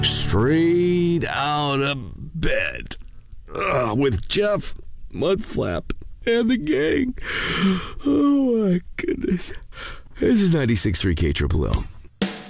Straight out of bed. With Jeff, Mudflap, and the gang. Oh, my goodness. This is 96.3 KLLL.